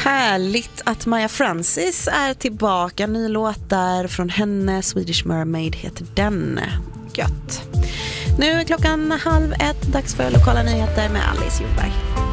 Härligt att Maja Francis är tillbaka. Ny låt där från henne, Swedish Mermaid heter den. Gött. Nu är klockan 12:30, dags för lokala nyheter med Alice Ljungberg.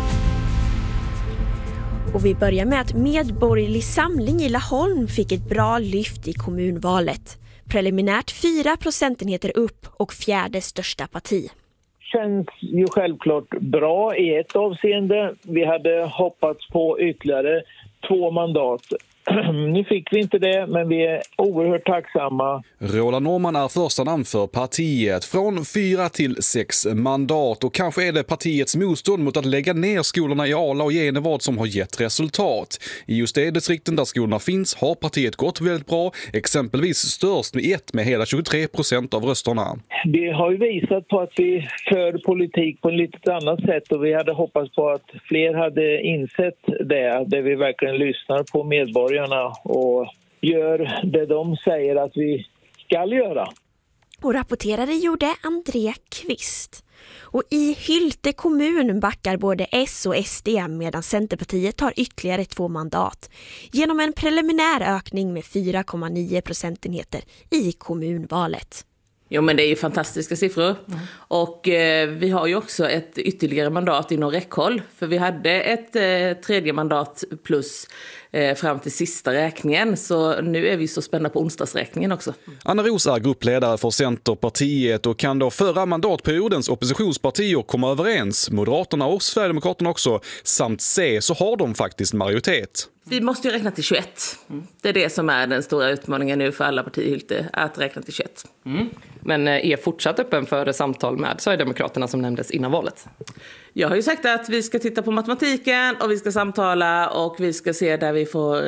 Och vi börjar med att Medborgerlig Samling i Laholm fick ett bra lyft i kommunvalet. Preliminärt 4 procentenheter upp och fjärde största parti. Känns ju självklart bra i ett avseende. Vi hade hoppats på ytterligare 2 mandat. Nu fick vi inte det, men vi är oerhört tacksamma. Roland Norman är första namn för partiet. Från 4 till 6 mandat. Och kanske är det partiets motstånd mot att lägga ner skolorna i Ala och Genevad som har gett resultat. I just det distrikten där skolorna finns har partiet gått väldigt bra. Exempelvis störst med hela 23% av rösterna. Det har ju visat på att vi för politik på ett lite annat sätt. Och vi hade hoppats på att fler hade insett det. Där vi verkligen lyssnar på medborgarna och gör det de säger att vi ska göra. Och rapporterade gjorde André Kvist. Och i Hylte kommun backar både S och SD medan Centerpartiet tar ytterligare 2 mandat genom en preliminär ökning med 4,9 procentenheter i kommunvalet. Jo, men det är ju fantastiska siffror. Och vi har ju också ett ytterligare mandat inom räckhåll. För vi hade ett tredje mandat plus fram till sista räkningen. Så nu är vi så spända på onsdagsräkningen också. Anna Ros är gruppledare för Centerpartiet och kan då förra mandatperiodens oppositionspartier komma överens. Moderaterna och Sverigedemokraterna också. Samt C så har de faktiskt majoritet. Vi måste ju räkna till 21. Det är det som är den stora utmaningen nu för alla partier i Hylte, att räkna till 21. Men är fortsatt öppen för samtal med Sverigedemokraterna som nämndes innan valet? Jag har ju sagt att vi ska titta på matematiken och vi ska samtala och vi ska se där vi får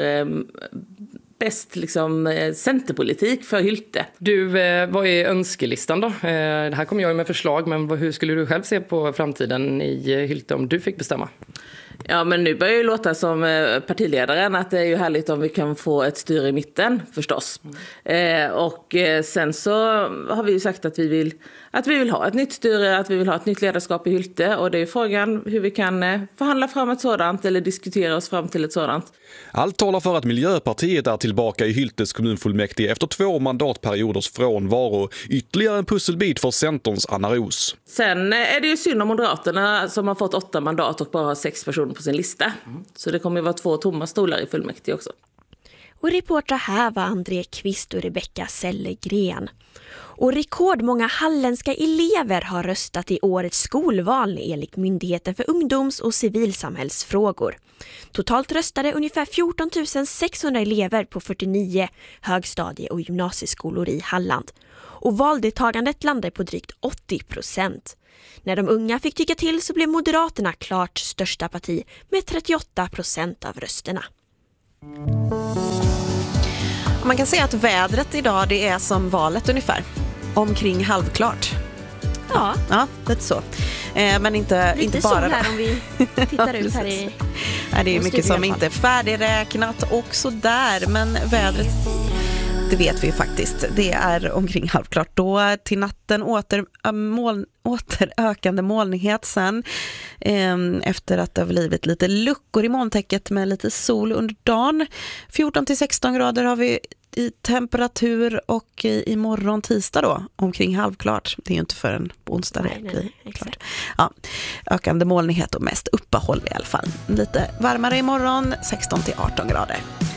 bäst centerpolitik för Hylte. Du, vad är önskelistan då? Här kommer jag med förslag, men hur skulle du själv se på framtiden i Hylte om du fick bestämma? Ja, men nu börjar ju låta som partiledaren att det är ju härligt om vi kan få ett styre i mitten förstås. Och sen så har vi ju sagt att vi vill ha ett nytt styre, att vi vill ha ett nytt ledarskap i Hylte. Och det är frågan hur vi kan förhandla fram ett sådant eller diskutera oss fram till ett sådant. Allt talar för att Miljöpartiet är tillbaka i Hyltes kommunfullmäktige efter 2 mandatperioders frånvaro. Ytterligare en pusselbit för Centerns Anna Ros. Sen är det ju synd om Moderaterna som har fått 8 mandat och bara har 6 personer på sin lista. Så det kommer ju vara 2 tomma stolar i fullmäktige också. Och reportrar här var André Kvist och Rebecka Sellegren. Och rekordmånga halländska elever har röstat i årets skolval enligt Myndigheten för ungdoms- och civilsamhällsfrågor. Totalt röstade ungefär 14 600 elever på 49 högstadie- och gymnasieskolor i Halland. Och valdeltagandet landade på drygt 80%. När de unga fick tycka till så blev Moderaterna klart största parti med 38% av rösterna. Man kan säga att vädret idag det är som valet ungefär. Omkring halvklart. Ja, lite så. Men inte bara så här om vi tittar ut här i. Nej, det är mycket som inte är färdigräknat och så där, men vädret det vet vi ju faktiskt. Det är omkring halvklart då till natten återökande molnighet sen efter att det har blivit lite luckor i molntäcket med lite sol under dagen. 14-16 grader har vi i temperatur och imorgon tisdag då omkring halvklart. Det är ju inte förrän på onsdag det blir klart. Ja, ökande molnighet och mest uppehåll i alla fall. Lite varmare imorgon, 16-18 grader.